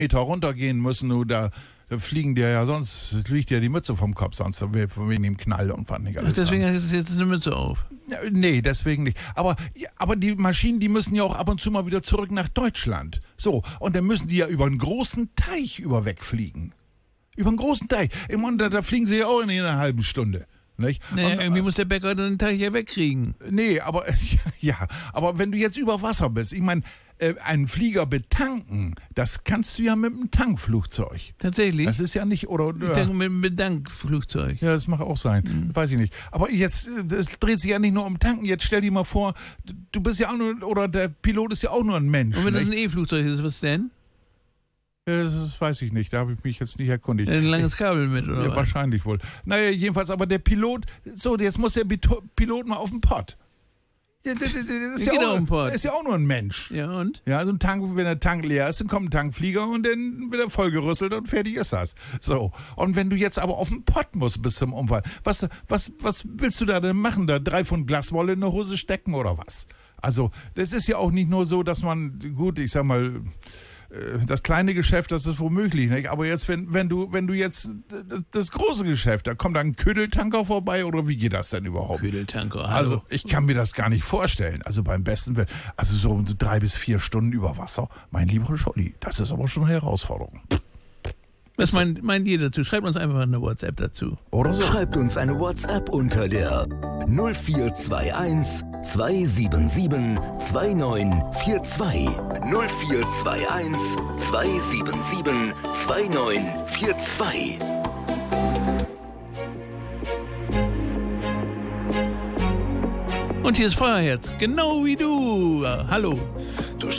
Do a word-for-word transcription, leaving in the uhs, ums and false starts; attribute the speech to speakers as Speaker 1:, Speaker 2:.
Speaker 1: Meter runtergehen müssen, du, da, da fliegen dir ja sonst, fliegt dir die Mütze vom Kopf, sonst wegen dem Knall und was nicht alles.
Speaker 2: Deswegen hast du jetzt eine Mütze auf.
Speaker 1: Nee, deswegen nicht. Aber, aber die Maschinen, die müssen ja auch ab und zu mal wieder zurück nach Deutschland. So, und dann müssen die ja über einen großen Teich über wegfliegen. Über einen großen Teich. Und da, da fliegen sie ja auch in einer halben Stunde. Nicht?
Speaker 2: Nee,
Speaker 1: und,
Speaker 2: irgendwie muss der Bäcker den Teich ja wegkriegen.
Speaker 1: Nee, aber ja, aber wenn du jetzt über Wasser bist, ich meine, äh, einen Flieger betanken, das kannst du ja mit einem Tankflugzeug.
Speaker 2: Tatsächlich?
Speaker 1: Das ist ja nicht, oder?
Speaker 2: Ich denke mit einem Bedankflugzeug.
Speaker 1: Ja, das mag auch sein. Mhm. Weiß ich nicht. Aber jetzt, das dreht sich ja nicht nur um Tanken. Jetzt stell dir mal vor, du bist ja auch nur, oder der Pilot ist ja auch nur ein Mensch.
Speaker 2: Und wenn
Speaker 1: nicht?
Speaker 2: das ein E-Flugzeug ist, was denn?
Speaker 1: Ja, das weiß ich nicht, da habe ich mich jetzt nicht erkundigt.
Speaker 2: Ein langes Kabel mit, oder
Speaker 1: ja,
Speaker 2: was?
Speaker 1: Wahrscheinlich wohl. Naja, jedenfalls, aber der Pilot, so, jetzt muss der Pilot mal auf den Pott. Der, der, der, der ist, ja
Speaker 2: Geht
Speaker 1: auch,
Speaker 2: auf den Pott.
Speaker 1: ist ja auch nur ein Mensch.
Speaker 2: Ja, und?
Speaker 1: Ja, also ein Tank, wenn der Tank leer ist, dann kommt ein Tankflieger und dann wird er vollgerüsselt und fertig ist das. So. Und wenn du jetzt aber auf den Pott musst bis zum Unfall, was, was, was willst du da denn machen? Da drei Pfund Glaswolle in der Hose stecken oder was? Also, das ist ja auch nicht nur so, dass man, gut, ich sag mal, das kleine Geschäft, das ist womöglich, nicht? Aber jetzt, wenn, wenn du, wenn du jetzt das, das große Geschäft, da kommt dann ein Ködeltanker vorbei oder wie geht das denn überhaupt?
Speaker 2: Ködeltanker, hallo.
Speaker 1: Also ich kann mir das gar nicht vorstellen. Also beim besten Willen, also so drei bis vier Stunden über Wasser, mein lieber Scholli, das ist aber schon eine Herausforderung.
Speaker 2: Was meint, meint ihr dazu? Schreibt uns einfach eine WhatsApp dazu.
Speaker 1: Oder so.
Speaker 3: Schreibt uns eine WhatsApp unter der null vier zwei eins zwei sieben sieben zwei neun vier zwei. null vier zwei eins zwei sieben sieben zwei neun vier zwei.
Speaker 2: Und hier ist Feuerherz, genau wie du. Hallo.